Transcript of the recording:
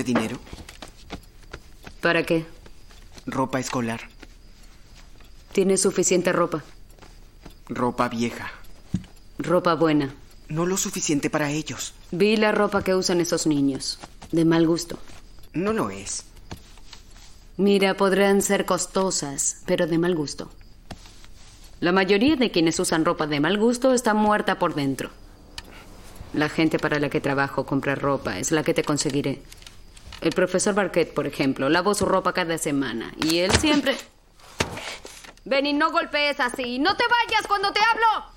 dinero? ¿Para qué? Ropa escolar. ¿Tienes suficiente ropa? Ropa vieja. Ropa buena. No lo suficiente para ellos. Vi la ropa que usan esos niños. De mal gusto. No lo es. Mira, podrán ser costosas, pero de mal gusto. La mayoría de quienes usan ropa de mal gusto está muerta por dentro. La gente para la que trabajo compra ropa, es la que te conseguiré. El profesor Barquet, por ejemplo, lavo su ropa cada semana y él siempre... Ven y no golpees así. ¡No te vayas cuando te hablo!